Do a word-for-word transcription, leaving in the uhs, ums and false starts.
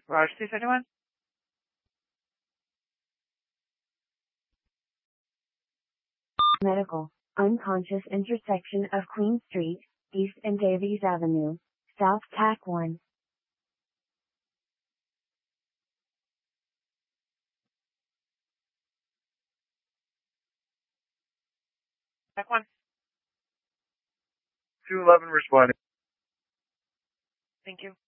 Roger, two seventy-one. Medical, unconscious intersection of Queen Street, East and Davies Avenue, South T A C one. T A C one. two eleven responding. Thank you.